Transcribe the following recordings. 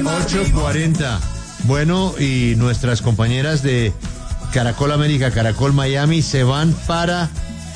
8:40. Bueno, y nuestras compañeras de Caracol América, Caracol Miami se van para...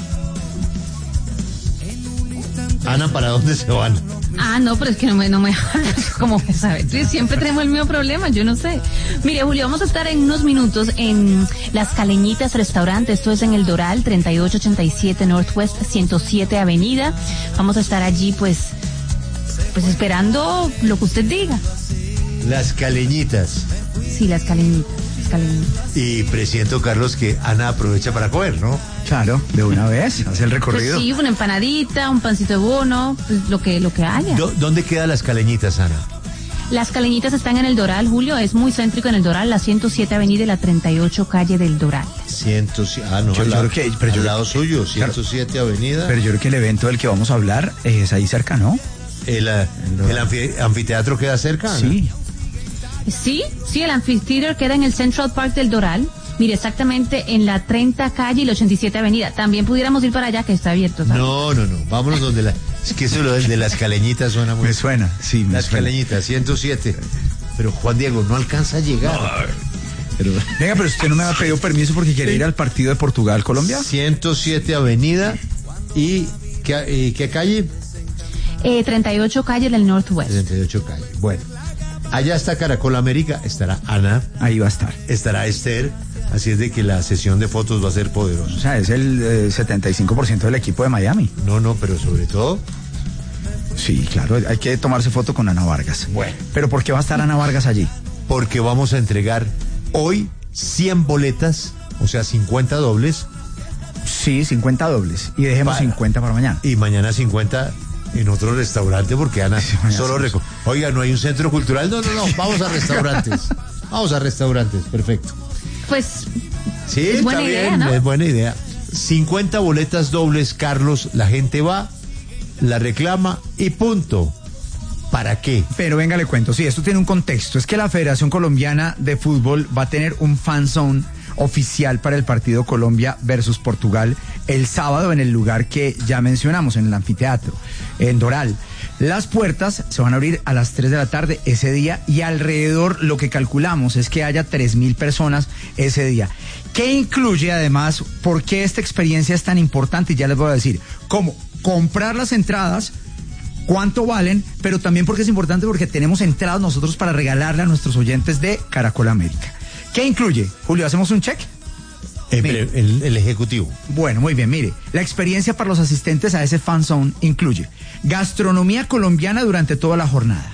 Ana, ¿para dónde se van? No, pero es que no me ¿cómo me sabes? Siempre tenemos el mismo problema, yo no sé. Mire, Julio, vamos a estar en unos minutos en Las Caleñitas Restaurante. Esto es en El Doral, 3887 Northwest 107 Avenida. Vamos a estar allí, pues esperando lo que usted diga. Las Caleñitas. Sí, Las Caleñitas. Y presiento, Carlos, que Ana aprovecha para comer, ¿no? Claro, de una vez, hace el recorrido. Pues sí, una empanadita, un pancito de bono, pues lo que haya. ¿Dónde quedan Las Caleñitas, Ana? Las Caleñitas están en El Doral, Julio, es muy céntrico en El Doral, la 107 Avenida y la 38 calle del Doral. Al lado suyo, 107 Avenida. Pero yo creo que el evento del que vamos a hablar es ahí cerca, ¿no? ¿El anfiteatro queda cerca, Ana? Sí. Sí, el anfiteatro queda en el Central Park del Doral. Mire, exactamente en la 30 calle y la 87 avenida. También pudiéramos ir para allá, que está abierto, ¿sabes? No. Vámonos donde es que eso de Las Caleñitas suena muy... Me suena, sí, Las Caleñitas, 107. Pero Juan Diego, no alcanza a llegar. Venga, pero usted no me ha pedido permiso porque quiere ir al partido de Portugal-Colombia. 107 avenida y ¿qué calle? 38 calle del Northwest. 38 calle, bueno. Allá está Caracol América, estará Ana. Ahí va a estar. Estará Esther, así es de que la sesión de fotos va a ser poderosa. O sea, es el 75% del equipo de Miami. No, pero sobre todo... Sí, claro, hay que tomarse foto con Ana Vargas. Bueno. ¿Pero por qué va a estar Ana Vargas allí? Porque vamos a entregar hoy 100 boletas, o sea, 50 dobles. Sí, 50 dobles. Y dejemos 50 para mañana. Y mañana 50... en otro restaurante, porque Ana solo oiga, ¿no hay un centro cultural? No, vamos a restaurantes, perfecto. Pues sí, es buena idea, ¿no? Es buena idea. 50 boletas dobles, Carlos, la gente va, la reclama y punto. ¿Para qué? Pero venga, le cuento, sí, esto tiene un contexto, es que la Federación Colombiana de Fútbol va a tener un fan zone oficial para el partido Colombia versus Portugal el sábado en el lugar que ya mencionamos, en el anfiteatro, en Doral. Las puertas se van a abrir a las 3 de la tarde ese día y alrededor lo que calculamos es que haya 3,000 personas ese día. ¿Qué incluye además? ¿Por qué esta experiencia es tan importante? Y ya les voy a decir cómo comprar las entradas, cuánto valen, pero también porque es importante porque tenemos entradas nosotros para regalarle a nuestros oyentes de Caracol América. ¿Qué incluye? Julio, ¿hacemos un check? El ejecutivo. Bueno, muy bien, mire, la experiencia para los asistentes a ese fan zone incluye gastronomía colombiana durante toda la jornada,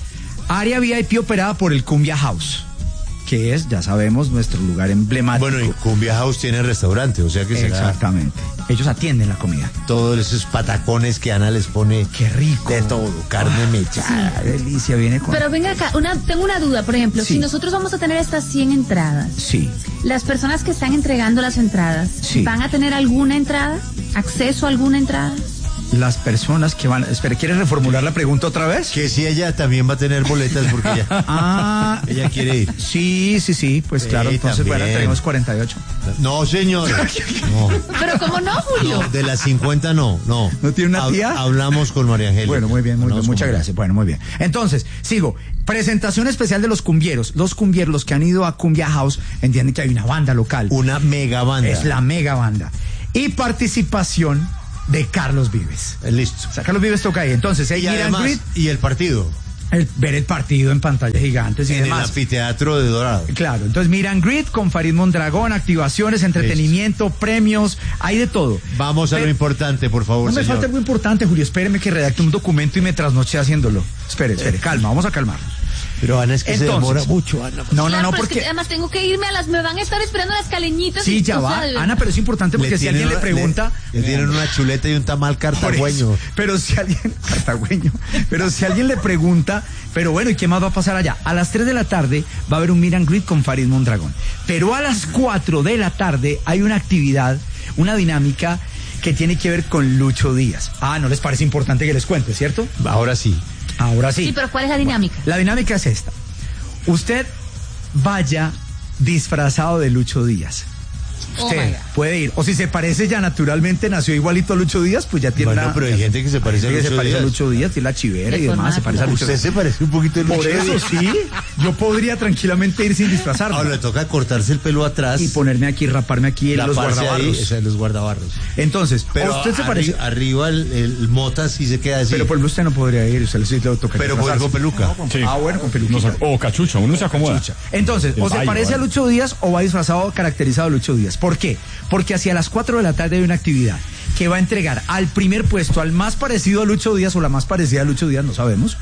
área VIP operada por el Cumbia House, que es, ya sabemos, nuestro lugar emblemático. Bueno, y Cumbia House tiene restaurante, o sea que será... Exactamente. Ellos atienden la comida. Todos esos patacones que Ana les pone... ¡Qué rico! De todo, carne mechada. Sí, delicia, viene con... Pero venga acá, tengo una duda, por ejemplo, si nosotros vamos a tener estas 100 entradas... Sí. ¿Las personas que están entregando las entradas van a tener alguna entrada? ¿Acceso a alguna entrada? Las personas que van... Espera, ¿quieres reformular la pregunta otra vez? Que si ella también va a tener boletas porque ella... ella quiere ir. Sí, pues claro, entonces bueno, tenemos 48. No, señor. No. Pero ¿cómo no, Julio? No, de las 50 no. ¿No tiene una tía? Hablamos con María Angélica. Bueno, muy bien, muchas gracias. Bueno, muy bien. Entonces, sigo. Presentación especial de los cumbieros. Los cumbieros que han ido a Cumbia House entienden que hay una banda local. Una mega banda. Es la mega banda. Y participación de Carlos Vives. Listo. O sea, Carlos Vives toca ahí. Entonces, y además, y el partido. Ver el partido en pantallas gigantes y en demás. El anfiteatro de Dorado. Claro, entonces meet and greet con Farid Mondragón, activaciones, entretenimiento, premios, hay de todo. Vamos a lo importante, por favor, no me falta algo importante, Julio, espéreme que redacte un documento y me trasnoche haciéndolo. Espere, calma, vamos a calmarnos. Pero Ana, es que se demora mucho, Ana. No, porque... Es que además tengo que irme me van a estar esperando las caleñitas. Sí, ya va, Ana, pero es importante porque si alguien le pregunta... Le tienen una chuleta y un tamal cartagüeño. Pero si alguien... Cartagüeño. Pero si alguien le pregunta, pero bueno, ¿y qué más va a pasar allá? A las 3 de la tarde va a haber un meet and greet con Farid Mondragón. Pero a las 4 de la tarde hay una actividad, una dinámica que tiene que ver con Lucho Díaz. ¿No les parece importante que les cuente, cierto? Ahora sí. Sí, pero ¿cuál es la dinámica? La dinámica es esta. Usted vaya disfrazado de Lucho Díaz. Usted puede ir. O si se parece ya naturalmente, nació igualito a Lucho Díaz, pues ya tiene Bueno, pero hay gente que se parece a Lucho Díaz. Tiene la chivera y demás, se parece a Lucho Usted Díaz. se parece un poquito a Lucho Por eso Díaz. sí, yo podría tranquilamente ir sin disfrazarme. Ahora le toca cortarse el pelo atrás. Y ponerme aquí, raparme aquí en los guardabarros. Los guardabarros. Entonces, Pero usted se parece. arriba el mota sí se queda así. Pero por ejemplo usted no podría ir, usted sí le toca. Pero con peluca. Sí. Bueno, con peluca. O cachucha, uno se acomoda. Entonces, o se parece a Lucho Díaz o va disfrazado, caracterizado a Lucho Díaz. ¿Por qué? Porque hacia las 4 de la tarde hay una actividad que va a entregar al primer puesto, al más parecido a Lucho Díaz o la más parecida a Lucho Díaz, no sabemos,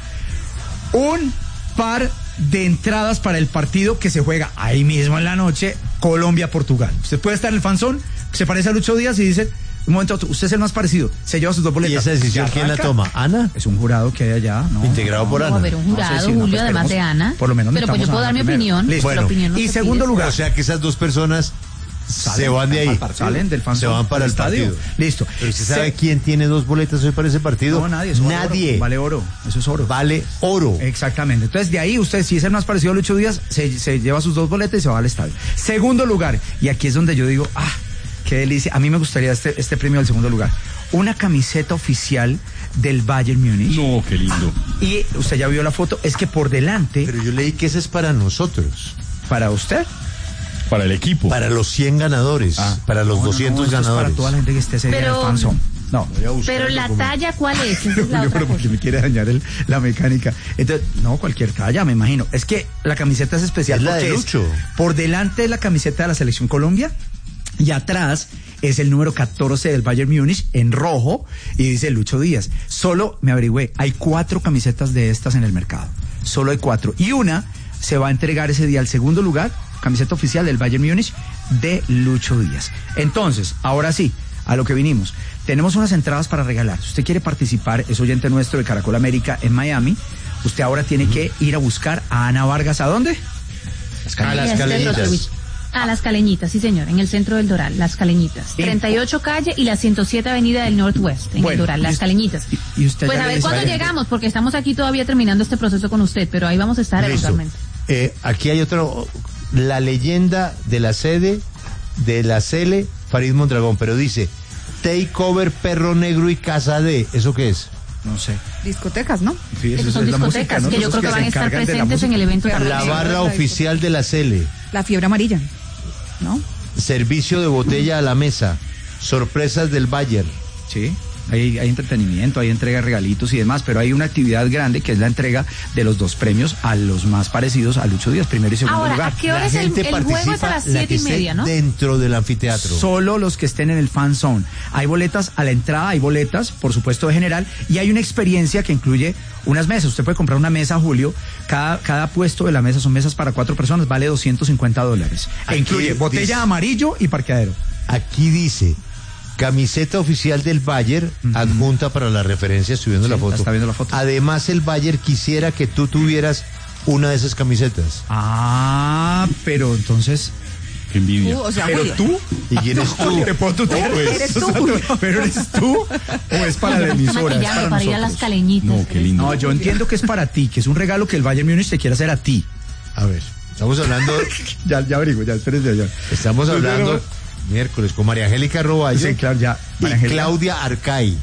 un par de entradas para el partido que se juega ahí mismo en la noche, Colombia-Portugal. Usted puede estar en el fanzón, se parece a Lucho Díaz y dice, un momento, usted es el más parecido, se lleva sus 2 boletas. ¿Y esa decisión quién la toma? ¿Ana? Es un jurado que hay allá, ¿no? Integrado por Ana. Va a haber un jurado, No sé si Julio, pues además de Ana. Por lo menos pero pues yo puedo dar mi opinión. Listo. La opinión no y se segundo pide. lugar. O sea que esas dos personas se van de ahí. Salen del fanzón. Se van para el estadio. partido. Listo. Pero usted sabe quién tiene 2 boletas hoy para ese partido. No, nadie. Eso Nadie. Vale oro. Eso es oro. Vale oro. Exactamente. Entonces, de ahí usted, si es el más parecido a Lucho Díaz, se lleva sus 2 boletas y se va al estadio. Segundo lugar, y aquí es donde yo digo, qué delicia. A mí me gustaría este premio del segundo lugar. Una camiseta oficial del Bayern Múnich. No, qué lindo. Y usted ya vio la foto, es que por delante, Pero yo leí que ese es para nosotros. para usted, Para el equipo. Para los 100 ganadores. Para los 200 eso es ganadores. para toda la gente que esté ese día en el Pero- fanzón. No. Voy a buscarlo Pero la como- talla, ¿cuál es? Esa es la Julio, otra pero porque cosa. me quiere dañar la mecánica. Entonces, no, cualquier talla, me imagino. Es que la camiseta es especial Es la porque de Lucho. por delante de la camiseta de la Selección Colombia y atrás es el número 14 del Bayern Múnich en rojo y dice Lucho Díaz. Solo, me averigüé, hay 4 camisetas de estas en el mercado. Solo hay 4. Y una se va a entregar ese día al segundo lugar, camiseta oficial del Bayern Múnich de Lucho Díaz. Entonces, ahora sí, a lo que vinimos. Tenemos unas entradas para regalar. Si usted quiere participar, es oyente nuestro de Caracol América en Miami. Usted ahora tiene que ir a buscar a Ana Vargas. ¿A dónde? A las Este Caleñitas. Rostovich. A las Caleñitas, sí señor, en el centro del Doral, las Caleñitas. 38 calle y la 107 avenida del Northwest, en el Doral, las Caleñitas. Y usted Pues ya a le ver dice cuándo gente. llegamos, porque estamos aquí todavía terminando este proceso con usted, pero ahí vamos a estar Listo. eventualmente. Aquí hay otro. La leyenda de la sede de la Cele, Farid Mondragón, pero dice Takeover, Perro Negro y Casa de. ¿Eso qué es? No sé. Discotecas, ¿no? Sí, Esas son es la discotecas música, ¿no? que yo Esos creo que van a se estar encargan de la presentes en música. el evento. Pero La negro, barra la oficial de la Cele. La fiebre amarilla, ¿no? Servicio de botella a la mesa. Sorpresas del Bayern. Sí, hay entretenimiento, hay entrega de regalitos y demás, pero hay una actividad grande que es la entrega de los 2 premios a los más parecidos a Lucho Díaz, primero y segundo Ahora, lugar. ¿a qué hora es el juego? Es a las la 7 que y esté media, ¿no? dentro del anfiteatro. Solo los que estén en el fan zone. Hay boletas a la entrada, hay boletas, por supuesto, de general, y hay una experiencia que incluye unas mesas. Usted puede comprar una mesa, Julio. Cada puesto de la mesa son mesas para 4 personas, vale $250. E Aquí incluye botella dice- amarillo y parqueadero. Aquí dice camiseta oficial del Bayern, adjunta para la referencia, estoy viendo Sí, la foto. está viendo la foto. Además, el Bayern quisiera que tú tuvieras una de esas camisetas. Ah, pero entonces. Qué envidia. O sea, Pero Julio. tú. ¿Y quién es tú? Te puedo tutear. Eres tú. Pero eres tú. ¿O es para la Ella me está emisora? Es maquillando para ir a las nosotros. Caleñitas. No, qué lindo. No, yo entiendo que es para ti, que es un regalo que el Bayern Múnich te quiere hacer a ti. A ver, estamos hablando, Ya abrigo, ya, espérense ya. estamos hablando miércoles con María Angélica Roballo Sí, claro, ya. y María Angélica. Claudia Arcay.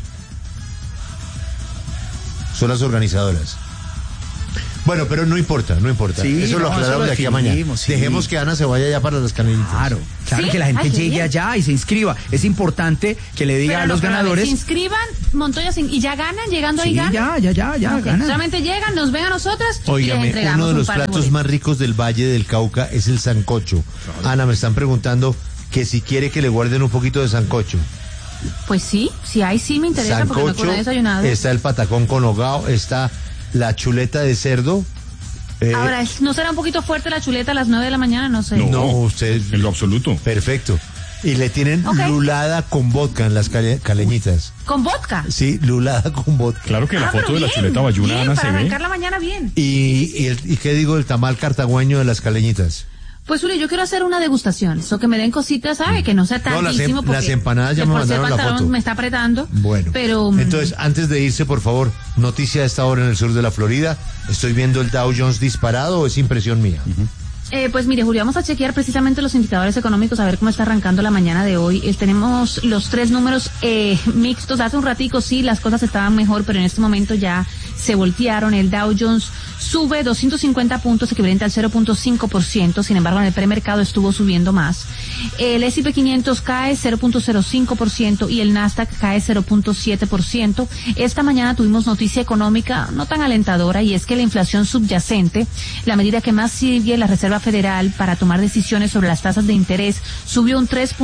Son las organizadoras. Bueno, pero no importa. Sí, eso lo no, aclaramos eso lo de aquí a mañana. definimos, sí. Dejemos que Ana se vaya ya para las Caleñitas. Claro ¿Sí? que la gente Ay, qué llegue bien. allá y se inscriba. Es importante que le diga Pero a no, los pero a ver, ganadores. se inscriban, Montoya, y ya ganan, llegando ahí Sí, ganan. ya, Ok, ganan. solamente llegan, nos ven a nosotras y les Óigame, entregamos uno de un los par de platos boletos. más ricos del Valle del Cauca es el sancocho. Ana, me están preguntando que si quiere que le guarden un poquito de sancocho. Pues sí, si hay sí me interesa porque no Sancocho, he desayunado. está el patacón con hogao, está la chuleta de cerdo. Ahora, ¿no será un poquito fuerte la chuleta a las 9 de la mañana? No sé. No, usted... En lo absoluto. Perfecto. Y le tienen Ok. lulada con vodka en las caleñitas. ¿Con vodka? Sí, lulada con vodka. Claro que la Ah, pero foto de la bien, chuleta bayuna, bien, Ana, se para ve. arrancar la mañana bien. ¿Y qué digo del tamal cartagüeño de las caleñitas? Pues, Julio, yo quiero hacer una degustación. Eso que me den cositas, ¿sabe? Que no sea No, las tantísimo. porque las empanadas ya de me por sí el mandaron la pantalón foto. me está apretando. Bueno, Pero, entonces, antes de irse, por favor, noticia a esta hora en el sur de la Florida. ¿Estoy viendo el Dow Jones disparado o es impresión mía? Pues mire, Julio, vamos a chequear precisamente los indicadores económicos, a ver cómo está arrancando la mañana de hoy. Tenemos los tres números mixtos. Hace un ratico sí, las cosas estaban mejor, pero en este momento ya se voltearon. El Dow Jones sube 250 puntos, equivalente al 0.5%. Sin embargo, en el premercado estuvo subiendo más. El S&P 500 cae 0.05% y el Nasdaq cae 0.7%. Esta mañana tuvimos noticia económica no tan alentadora, y es que la inflación subyacente, la medida que más sigue la Reserva Federal para tomar decisiones sobre las tasas de interés, subió un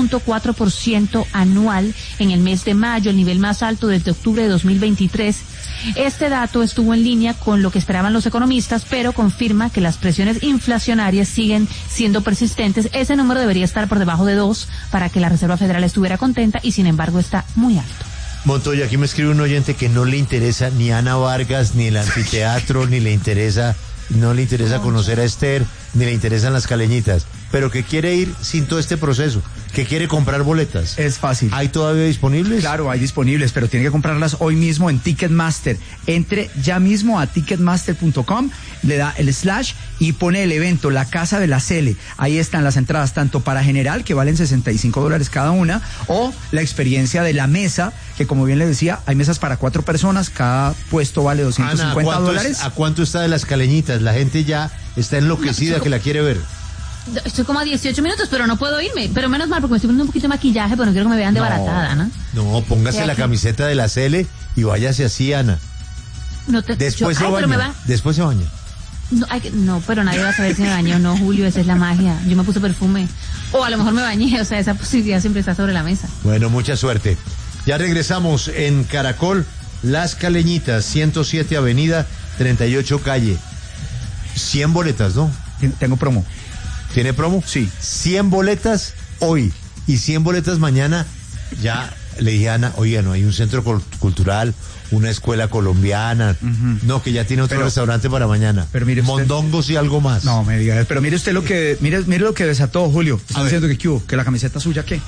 3.4% anual en el mes de mayo, el nivel más alto desde octubre de 2023. Este dato estuvo en línea con lo que esperaban los economistas, pero confirma que las presiones inflacionarias siguen siendo persistentes. Ese número debería estar por debajo de 2 para que la Reserva Federal estuviera contenta, y sin embargo está muy alto. Montoya, aquí me escribe un oyente que no le interesa ni Ana Vargas, ni el anfiteatro, ni le interesa conocer a Esther, ni le interesan las caleñitas, pero que quiere ir sin todo este proceso, que quiere comprar boletas. Es fácil. ¿Hay todavía disponibles? Claro, hay disponibles, pero tiene que comprarlas hoy mismo en Ticketmaster. Entre ya mismo a ticketmaster.com, le da el / y pone el evento La Casa de la Cele. Ahí están las entradas, tanto para general, que valen $65 cada una, o la experiencia de la mesa, que como bien le decía, hay mesas para 4 personas, cada puesto vale $250. Ana, ¿a cuánto está de las caleñitas? La gente ya está enloquecida, que la quiere ver. Estoy como a 18 minutos, pero no puedo irme. Pero menos mal, porque me estoy poniendo un poquito de maquillaje, pero no quiero que me vean desbaratada, ¿no? No, póngase la camiseta de la Cele y váyase así, Ana. Después se baña. Después se baña. No, pero nadie va a saber si me bañé o no, Julio, esa es la magia. Yo me puse perfume. O a lo mejor me bañé, o sea, esa posibilidad siempre está sobre la mesa. Bueno, mucha suerte. Ya regresamos en Caracol, Las Caleñitas, 107 Avenida, 38 Calle. 100 boletas, ¿no? Tengo promo. ¿Tiene promo? Sí. 100 boletas hoy y 100 boletas mañana. Ya le dije a Ana, oiga, no hay un centro cultural, una escuela colombiana. No, que ya tiene otro restaurante para mañana. Pero mire usted, mondongos y algo más. No me diga, pero mire usted mire lo que desató, Julio. Está diciendo que la camiseta suya, ¿qué?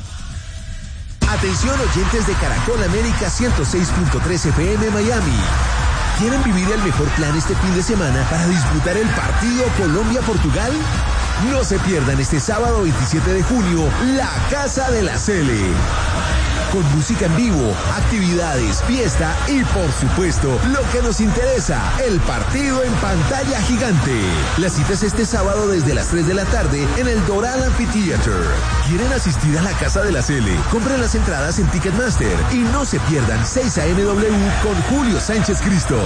Atención, oyentes de Caracol América 106.3 FM Miami. ¿Quieren vivir el mejor plan este fin de semana para disfrutar el partido Colombia-Portugal? No se pierdan este sábado 27 de junio La Casa de la Cele. Con música en vivo, actividades, fiesta y por supuesto, lo que nos interesa, el partido en pantalla gigante. La cita es este sábado desde las 3 de la tarde en el Doral Amphitheater. ¿Quieren asistir a la Casa de la Cele? Compren las entradas en Ticketmaster y no se pierdan 6 AMW con Julio Sánchez Cristo.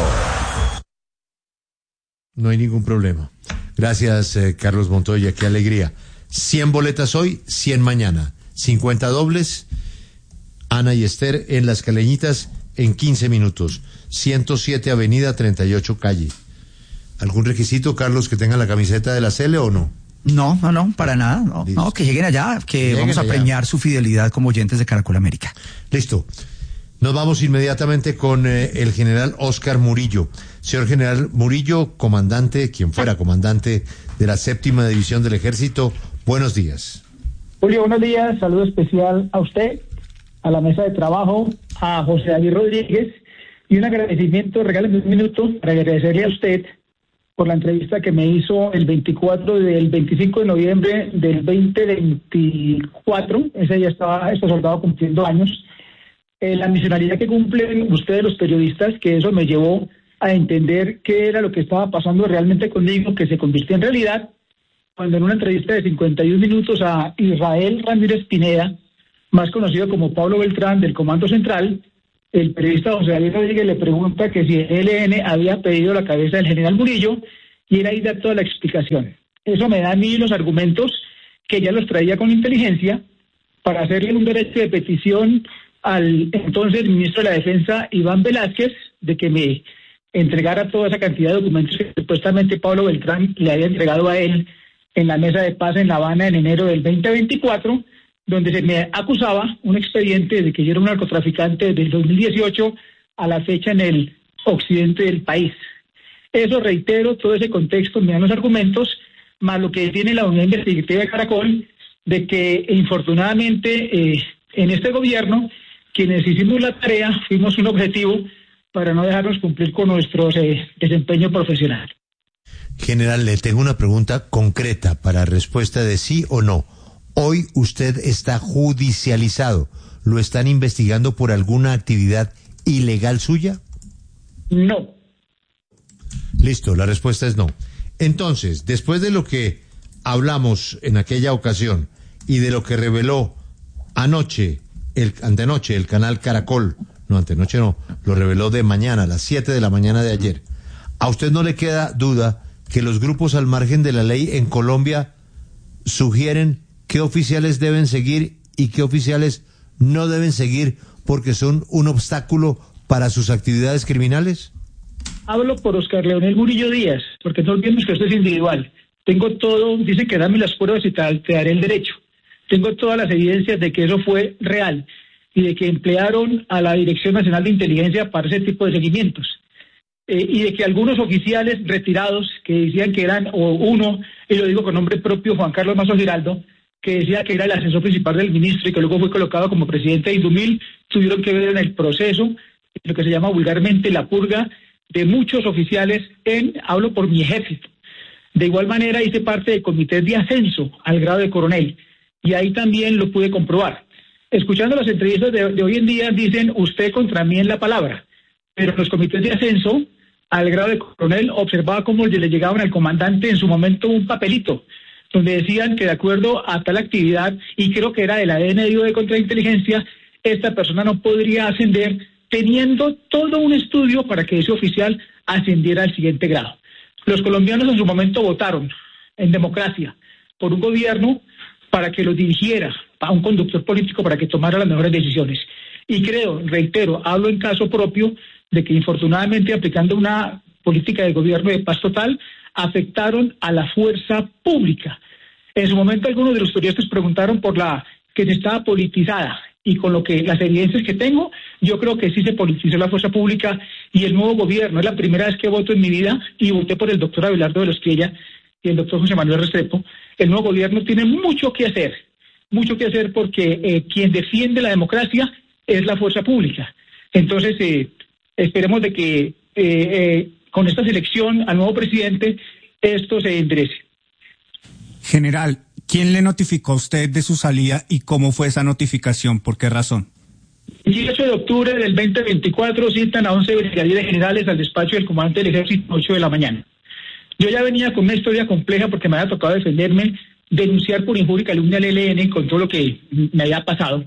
No hay ningún problema. Gracias, Carlos Montoya, qué alegría. 100 boletas hoy, 100 mañana. 50 dobles. Ana y Esther en Las Caleñitas en 15 minutos. 107 Avenida, 38 Calle. ¿Algún requisito, Carlos, que tenga la camiseta de la Cele o no? No, para nada. No, que lleguen allá, que vamos a premiar su fidelidad como oyentes de Caracol América. Listo. Nos vamos inmediatamente con el general Oscar Murillo. Señor general Murillo, comandante, quien fuera comandante de la 7ª División del Ejército, buenos días. Julio, buenos días. Saludo especial a usted, a la mesa de trabajo, a José David Rodríguez, y un agradecimiento, regáleme un minuto para agradecerle a usted por la entrevista que me hizo el 25 de noviembre del 2024. Ese día estaba este soldado cumpliendo años. La misionalidad que cumplen ustedes los periodistas, que eso me llevó a entender qué era lo que estaba pasando realmente conmigo, que se convirtió en realidad cuando en una entrevista de 51 minutos a Israel Ramírez Pineda, más conocido como Pablo Beltrán del Comando Central, el periodista José David Rodríguez le pregunta que si el ELN había pedido la cabeza del general Murillo, y él ahí da toda la explicación. Eso me da a mí los argumentos que ya los traía con inteligencia para hacerle un derecho de petición al entonces ministro de la Defensa, Iván Velázquez, de que me entregara toda esa cantidad de documentos que supuestamente Pablo Beltrán le había entregado a él en la mesa de paz en La Habana en enero del 2024, donde se me acusaba un expediente de que yo era un narcotraficante desde el 2018 a la fecha en el occidente del país. Eso, reitero, todo ese contexto me dan los argumentos, más lo que tiene la unidad investigativa de Caracol, de que infortunadamente en este gobierno, quienes hicimos la tarea, fuimos un objetivo para no dejarnos cumplir con nuestro desempeño profesional. General, le tengo una pregunta concreta para respuesta de sí o no. Hoy usted está judicializado. ¿Lo están investigando por alguna actividad ilegal suya? No. Listo, la respuesta es no. Entonces, después de lo que hablamos en aquella ocasión y de lo que reveló antenoche, el canal Caracol, no, antenoche no, lo reveló de mañana, a las 7 de la mañana de ayer, ¿a usted no le queda duda que los grupos al margen de la ley en Colombia sugieren qué oficiales deben seguir y qué oficiales no deben seguir porque son un obstáculo para sus actividades criminales? Hablo por Oscar Leonel Murillo Díaz, porque no olvidemos que esto es individual. Tengo todo, dice que dame las pruebas y te daré el derecho. Tengo todas las evidencias de que eso fue real y de que emplearon a la Dirección Nacional de Inteligencia para ese tipo de seguimientos. Y de que algunos oficiales retirados que decían que eran, o uno, y lo digo con nombre propio, Juan Carlos Mazo Giraldo, que decía que era el asesor principal del ministro y que luego fue colocado como presidente de Indumil, tuvieron que ver en el proceso, lo que se llama vulgarmente la purga de muchos oficiales hablo por mi ejército. De igual manera hice parte del comité de ascenso al grado de coronel y ahí también lo pude comprobar. Escuchando las entrevistas de hoy en día dicen usted contra mí en la palabra, pero en los comités de ascenso al grado de coronel observaba cómo le llegaban al comandante en su momento un papelito donde decían que de acuerdo a tal actividad, y creo que era de la DNI de contrainteligencia, esta persona no podría ascender teniendo todo un estudio para que ese oficial ascendiera al siguiente grado. Los colombianos en su momento votaron en democracia por un gobierno para que los dirigiera, a un conductor político para que tomara las mejores decisiones. Y creo, reitero, hablo en caso propio de que infortunadamente aplicando una política de gobierno de paz total, afectaron a la fuerza pública. En su momento algunos de los periodistas preguntaron por que estaba politizada, y con las evidencias que tengo, yo creo que sí se politizó la fuerza pública y el nuevo gobierno. Es la primera vez que voto en mi vida y voté por el doctor Abelardo de los Espriella y el doctor José Manuel Restrepo. El nuevo gobierno tiene mucho que hacer porque quien defiende la democracia es la fuerza pública. Entonces, esperemos de que con esta selección al nuevo presidente esto se enderece. General, ¿quién le notificó a usted de su salida y cómo fue esa notificación? ¿Por qué razón? El 18 de octubre del 2024 citan a 11 brigadieres generales al despacho del comandante del ejército a 8 de la mañana. Yo ya venía con una historia compleja porque me había tocado defenderme, denunciar por injuria y calumnia al ELN con todo lo que me había pasado.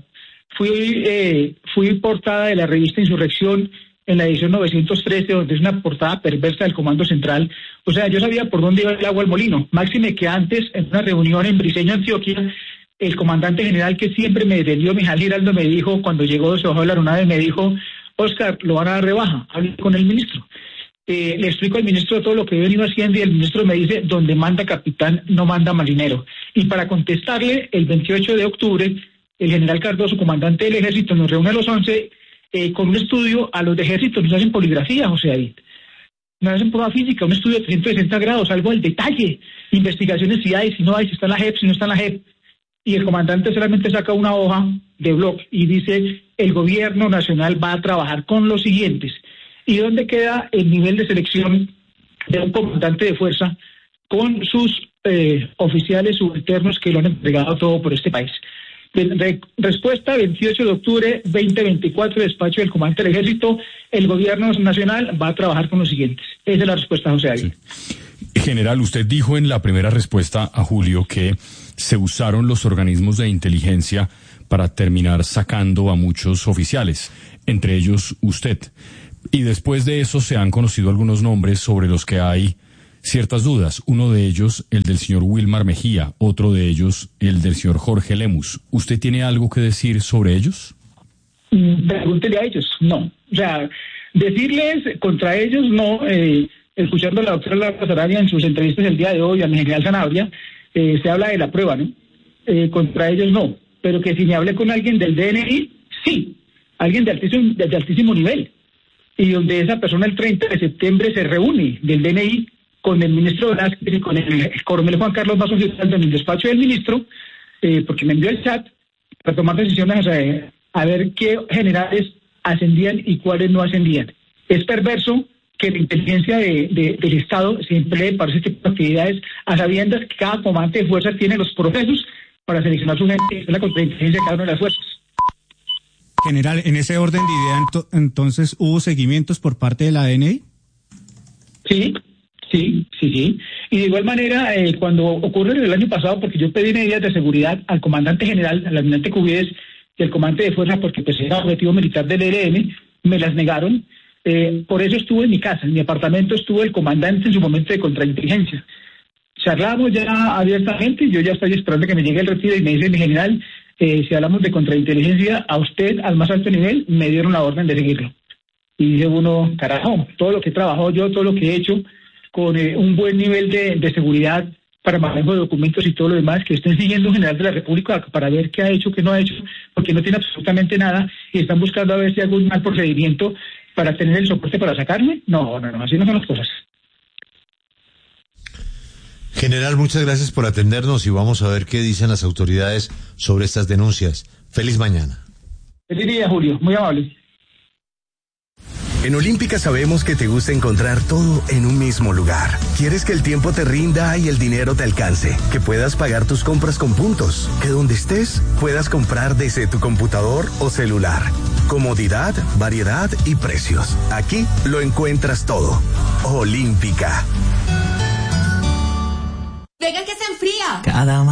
Fui portada de la revista Insurrección en la edición 913, donde es una portada perversa del Comando Central. O sea, yo sabía por dónde iba el agua al molino. Máxime que antes, en una reunión en Briceño, Antioquia, el comandante general que siempre me defendió, Mijal Giraldo, me dijo, cuando llegó, se bajó de la aeronave, me dijo, Oscar, lo van a dar rebaja, hable con el ministro. Le explico al ministro todo lo que he venido haciendo y el ministro me dice, donde manda capitán, no manda marinero. Y para contestarle, el 28 de octubre, el general Cardoso, comandante del ejército, nos reúne a los 11 con un estudio. A los de ejército nos hacen poligrafía, José David. Nos hacen prueba física, un estudio de 360 grados, algo del detalle, investigaciones si hay, si no hay, si está en la JEP, si no está en la JEP. Y el comandante solamente saca una hoja de blog y dice, el gobierno nacional va a trabajar con los siguientes. ¿Y dónde queda el nivel de selección de un comandante de fuerza con sus oficiales subalternos que lo han entregado todo por este país? Respuesta, 28 de octubre 2024, despacho del comandante del ejército, el gobierno nacional va a trabajar con los siguientes. Esa es la respuesta, José David. Sí. General, usted dijo en la primera respuesta a Julio que se usaron los organismos de inteligencia para terminar sacando a muchos oficiales, entre ellos usted. Y después de eso se han conocido algunos nombres sobre los que hay ciertas dudas. Uno de ellos, el del señor Wilmar Mejía, otro de ellos, el del señor Jorge Lemus. ¿Usted tiene algo que decir sobre ellos? Pregúntele a ellos, no. O sea, decirles contra ellos, no. Escuchando a la doctora Laura Sarabia en sus entrevistas el día de hoy, al general Sanabria, se habla de la prueba, ¿no? Contra ellos no. Pero que si me hablé con alguien del DNI, sí. Alguien de altísimo nivel. Y donde esa persona el 30 de septiembre se reúne del DNI con el ministro Velázquez y con el coronel Juan Carlos Mazo Giraldo en el despacho del ministro, porque me envió el chat para tomar decisiones a ver qué generales ascendían y cuáles no ascendían. Es perverso que la inteligencia del Estado se emplee para ese tipo de actividades, a sabiendas que cada comandante de fuerzas tiene los procesos para seleccionar su gente y la contrainteligencia de cada una de las fuerzas. General, en ese orden de idea, entonces, ¿hubo seguimientos por parte de la DNI? Sí. Y de igual manera, cuando ocurre el año pasado, porque yo pedí medidas de seguridad al comandante general, al almirante Cubides y al comandante de fuerzas, porque pues era objetivo militar del ELN, me las negaron. Por eso estuvo en mi casa, en mi apartamento estuvo el comandante en su momento de contrainteligencia. Charlamos ya abiertamente, yo ya estoy esperando que me llegue el retiro y me dice mi general, si hablamos de contrainteligencia, a usted al más alto nivel me dieron la orden de seguirlo. Y dice uno, carajo, todo lo que he trabajado yo, todo lo que he hecho, con un buen nivel de seguridad para manejo de documentos y todo lo demás, que estén siguiendo un general de la República para ver qué ha hecho, qué no ha hecho, porque no tiene absolutamente nada y están buscando a ver si hago un mal procedimiento para tener el soporte para sacarme. No, así no son las cosas. General, muchas gracias por atendernos y vamos a ver qué dicen las autoridades sobre estas denuncias. Feliz mañana. Feliz día, Julio. Muy amable. En Olímpica sabemos que te gusta encontrar todo en un mismo lugar. Quieres que el tiempo te rinda y el dinero te alcance, que puedas pagar tus compras con puntos, que donde estés puedas comprar desde tu computador o celular. Comodidad, variedad y precios. Aquí lo encuentras todo. Olímpica. Venga que se enfría. Cada